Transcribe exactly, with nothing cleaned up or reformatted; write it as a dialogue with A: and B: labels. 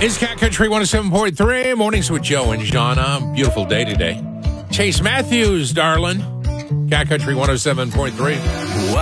A: It's Cat Country one oh seven point three. Mornings with Joe and Jana. Beautiful day today. Chase Matthews, darling. Cat Country one oh seven point three.